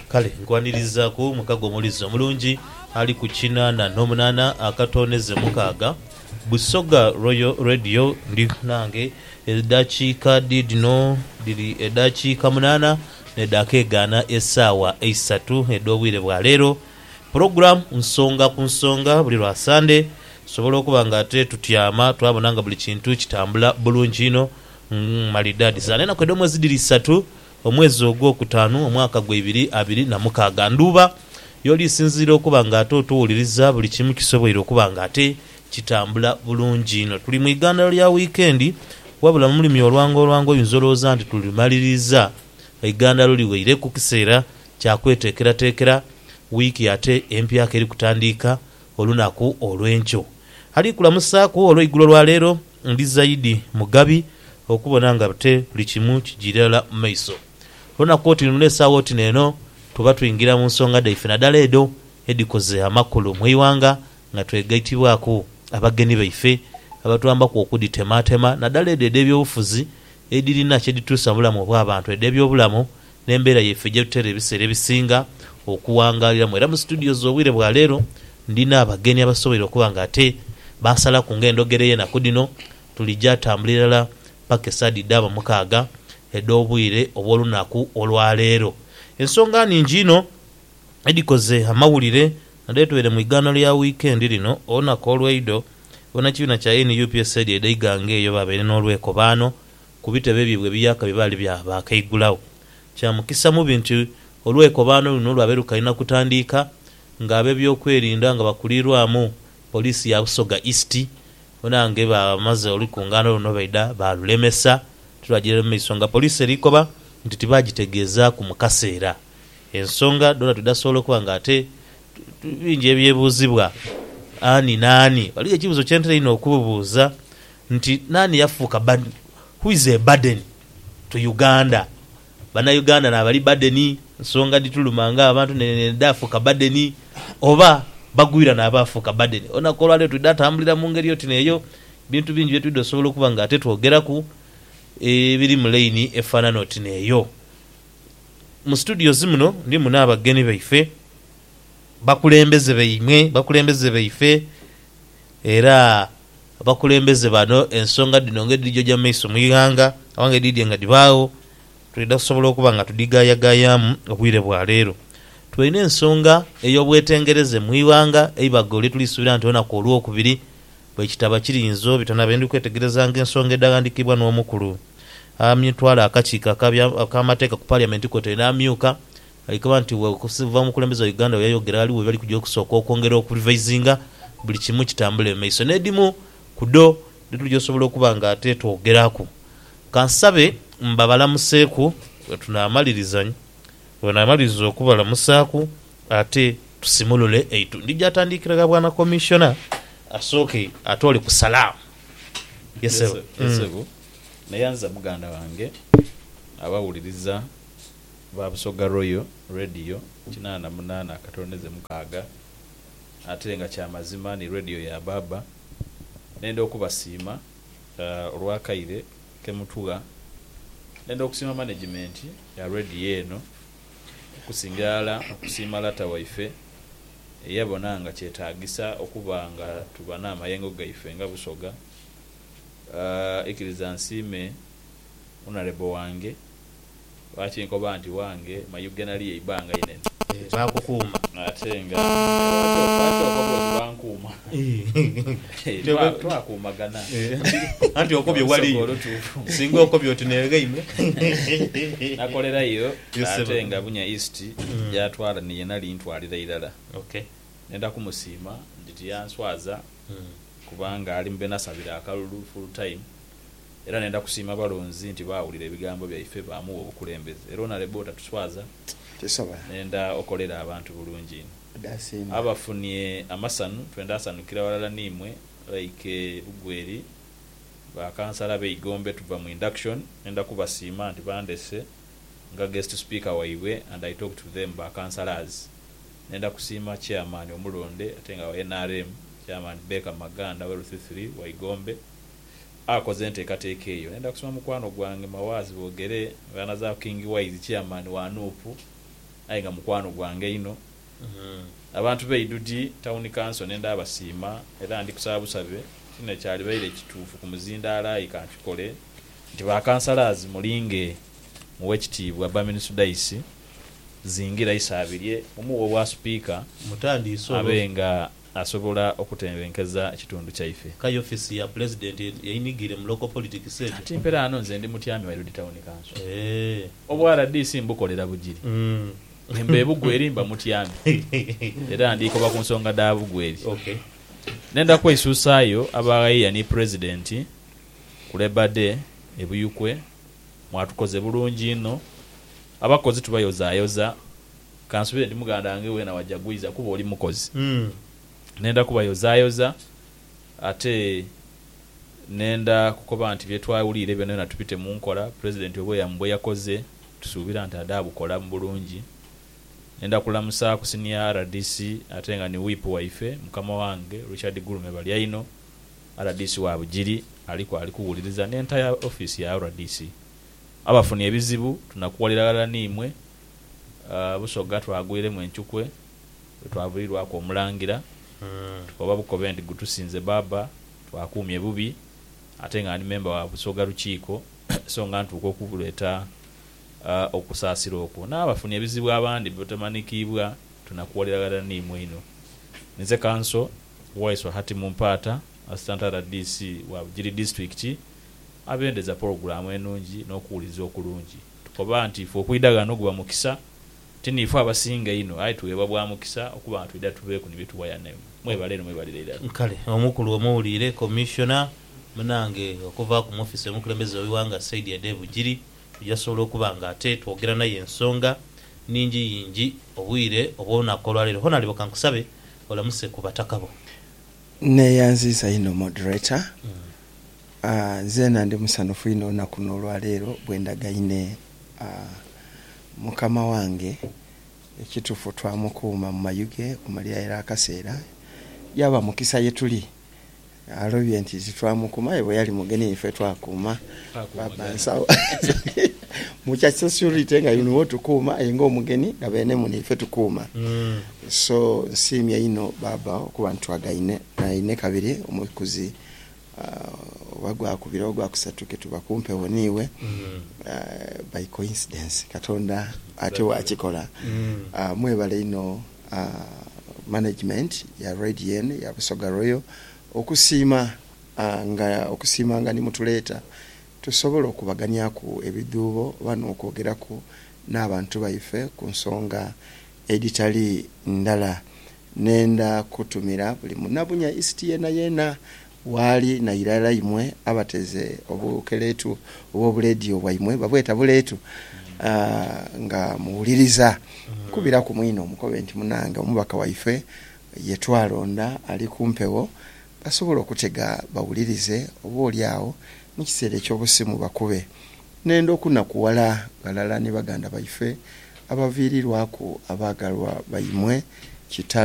kale nkwaniriza ku mukago mulizo omulungi ali ku 88 akatoneze mukaaga Busoga Royal Radio ndi nange edakiika dino diri edakiika 8 nedakegana essaawa 3 ed'obwire bwa leero program nsonga ku nsonga buli lwa Sunday sobola okuba nga ate tutyama twabona nga buli kintu kitambula bulungi ino malidadi sana na kwedo mwezi diri 3 omwezi ogwokutaano omwaka gwe 2026 nduba yoli sinzira okuba nga ate otuwuliriza buli kimu kisobola okuba nga ate kitambula bulungi ino tuli mu iganda lya weekend wabula mulimi olwango yinzoloza nti tulimaliriza iganda liweire ku kiseera kyakweteekera wiiki ate empya keri kutandika olunaku olw'enkyo ali kulamusaako olw'eigulo lwa leero ndi Zaidi Mugabi okubona nga bate buli kimu kijirala mu maiso olunaku oti nulesaawo oti neeno tuba tuyingira mu nsonga daife naddala edo edikoze amakulu mu iwanga nga twegaitibwako abagenyi baife abatwambaku okuditematema naddala edo ed'ebyobufuzi edirina kyedituusa bulamu bw'abantu ed'ebyobulamu n'embeera yeffe gye tutera ebiseera ebisinga okuwangaliramu era mu studio z'obwire bwa leero ndina abagenyi abasobola okuba nga ate basala ku ng'endogere y'ennaku dino tulijja tambulirala paka esadidde 6 ed'obwire obw'olunaku olwa leero ensonga ningi ino edikoze amawulire nadeetubere mu igano lya weekend lino olunaku olweido bona kibiina kya NUPS edaigange eyo babeere n'olwekobaano ku bitebe byebwe byaka bibali byabakaigulawo kyamukisa mu bintu olwekobaano luno lwabeeru kalina kutandika ng'ab'ebyokwerinda nga bakulirwamu poliisi ya Busoga East bonange bamaze olukungano luno baida balulemesa tulagire mu isonga poliisi erikoba nti tibagitegeeza ku mukaseera ensonga dona tudasobola okuba nga ate bingi ebyebuuzibwa ani naani waliwo ekibuuzo kyentera ino okubuuza nti naani yafuuka who is a burden to Uganda Bannayuganda n'abali badeni nsonga ditulumanga abantu nedafuuka badeni oba bagwira n'abaafuuka badeni onakola leero tudatambulira mu ngeri yoti neeyo bintu bingi byetudde osobola okuba nga ate twogeraku ebiri mu layini efaanana oti neeyo mu studio zimuno ndi muna abagenyi baife bakulembeze baife era abakulembeze bano ensonga dino ng'edijjo gya maiso mu ihanga awange didye nga dibaawo tulida kusobola okuba nga tudigayagayamu obwire bwa leero tulina ensonga ey'obwetengereze mu ihanga eibaga oli tulisuubira nti onaku olwokubiri bwekitaba kirinzo bitona bendi kwetegereza ng'ensonga edagandikibwa n'omukulu amitwala akakiiko ak'amateeka ku parliament kote n'amyuka alikuba nti okusiva omukulembeze wa Uganda yayogera aliwo bali kujja okusooka okwongera okurivisinga buli kimu kitambule mu maiso n'edimu kudo ditulija osobola okuba nga ate twogeraku kansabe mbabalamuseeku tunamalirizanyi wenamaliriza okubalamusaaku ate tusimulule eitu ndijja atandikiraga bwana komishona asooke ate oli ku salaamu yesebu nayanza muganda wange abawuliriza ba Busoga Royal Radio 88 akatoneze mukaaga ate nga kyamazima ni radio ya baba nenda okubasiima olwakaire kemutuga nenda okusiima management ya radio eno okusingaala okusiima lata waife eyabona nga kyetaagisa okuba nga tubana amayengo gaife nga Busoga ikiriza nsiime unalebo wange wakinkoba nti wange mayugena liye ibanga inene bakukuuma ate nga bankuma twakuumagana anti okobye wali singa okobye otuneegaime nakolerayo ate nga Bunya East yatwala niye nali ntwalira irala nenda kumusiima nti tiyanswaza kubanga ali mbe nasabira akalulu full time era nenda kusiima balonzi nti baawulira ebigambo byaife baamuwa obukulembeze era onalebota tuswaza nenda okolera abantu bulungi abafunye amasanu twenda asanukira walala nimwe like Lugweri bakansala beigombe tuva mu induction nenda kubasiima nti bandese nga guest speaker waiwe and I talk to them bakansalas nenda kusiima chairman omulonde atenga wa NRM chairman Beka Maganda wa 33 waigombe akoze enteekateeka eyo nenda kusoma mukwano gwange mawazi bogere bana za King Wise chairman wa Nupu ayenga mukwano gwange ino abantu beidudi town council nenda abasiima era ndi kusaba busabe kino kyali baire kituufu ku muzindaala ikanchikole nti ba councillors mulinge muwe ekitiibwa Baminisita Daisy zingira isabirye omuwo bwa speaker mutandiso abenga asobola okutembenkeza ekitundu kyaife kai office ya president yayinigire mu local politics set ati mpera ano nze ndi mutyami wa Irudi Town Council obwa RDC mbukolera bujiri embe bugweri mba mutyami era ndiko bakunsonga da bugweri nenda kwesusayo abayiya ni president kulebade ebuyukwe mwatukoze bulungi ino abakozi tubayoza kansubire ndi muganda nge wena wajagwiza kuba oli mukozi nenda kubayoza ate nenda kukoba anti byetwawulire byo na tupite mu nkola president obwe yambwe yakoze tusubira nti adabu kola mbulungi nenda kulamusa ku senior RDC ate nga ni whip waife mukama wange Richard Gurume bali aino RDC wa bujiri aliko kuwuliriza n'entire office ya RDC abafuni ebizibu tunakuwalira nimwe busoga twagwire mu enchukwe twavurirwa ko mulangira tukoba bukobendi gutusinze baba twakumye bubi ate nga ni member wa busoga ruchiko so nga ntuko kubuleta okusasira okwo n'abafuni ebizibu abandi botamanikibwa tunakuwalira nimwe ino nize kanso waiswa hati mumpata assistant RDC wa Bujiri district abendeza program enungi n'okuwuliza okulungi tukoba nti fo kuidagano gwa mukisa tinifu abasinga ino ayi tuweba bwa mukisa okuba ntwida tubeeku nibitu wayane mwebalira nkale omukulu omuwulire commissioner munange okuva ku office omukulembeze owiwanga Said Ade Bujiri yasobola okuba nga ate twogera naye ensonga ningi yingi obwire obona kolwalero hona liboka nkusabe olamuse ku batakabo neyanziza ino moderator zena ndi musanufu ino na kuno olwaleero bwendagaine mukama wange ekitufu twamukuuma mu mayuge omalya era akaseera yaba mukisa yetuli alobye nti zitwamukuma ebo yali mugeni ife twakuuma babansawo mucha security nga yuno tukuma engo omugeni gabene mu ife tukuuma so simya ino baba okuba ntwagaine naine kabiri omukuzi wagwa kubiro gwa kusatuke tubakumpe woniwe by coincidence katonda ate wakikola mwebale ino management ya Radian ya Busoga Royal okusiima nga ni mutuleta tusobola okubaganya ku ebidubo bano okwogera ku n'abantu baife ku nsonga editali ndala nenda kutumira buli munabunya East yena wali na irala imwe abateze obukeletu obuledio bwaimwe babweta buletu nga muwuliriza kubira ku mwino omukobenti munanga omubaka waife yetwalonda ali kumpewo basobola okutega bawulirize obuolyawo mu kiseera ekyobusimu bakube nendo okunakuwala balala ne baganda baife abaviirirwako abagalwa baimwe kitalo